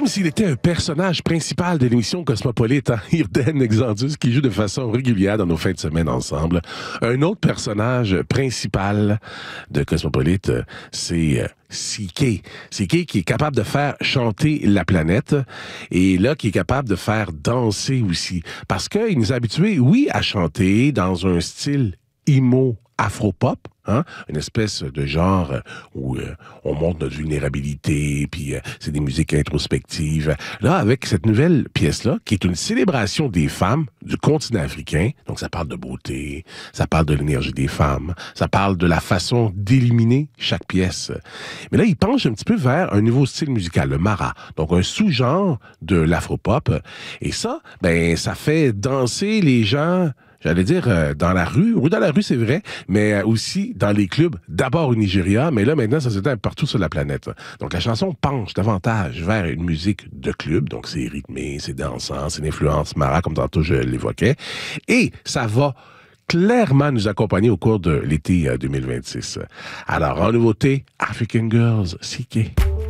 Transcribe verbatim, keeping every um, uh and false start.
comme s'il était un personnage principal de l'émission Cosmopolite, hein, Irden Exandus, qui joue de façon régulière dans nos fins de semaine ensemble. Un autre personnage principal de Cosmopolite, c'est C K. C K qui est capable de faire chanter la planète et là, qui est capable de faire danser aussi. Parce qu'il nous a habitués, oui, à chanter dans un style emo afro-pop, hein? Une espèce de genre où euh, on montre notre vulnérabilité, puis euh, c'est des musiques introspectives. Là, avec cette nouvelle pièce-là, qui est une célébration des femmes du continent africain, donc ça parle de beauté, ça parle de l'énergie des femmes, ça parle de la façon d'éliminer chaque pièce. Mais là, il penche un petit peu vers un nouveau style musical, le mara, donc un sous-genre de l'afro-pop. Et ça, ben, ça fait danser les gens... J'allais dire euh, dans la rue. Oui, dans la rue, c'est vrai, mais euh, aussi dans les clubs, d'abord au Nigeria, mais là, maintenant, ça s'étend partout sur la planète. Donc, la chanson penche davantage vers une musique de club, donc c'est rythmé, c'est dansant, c'est une influence mara, comme tantôt je l'évoquais, et ça va clairement nous accompagner au cours de l'été euh, deux mille vingt-six. Alors, en nouveauté, African Girls, C K.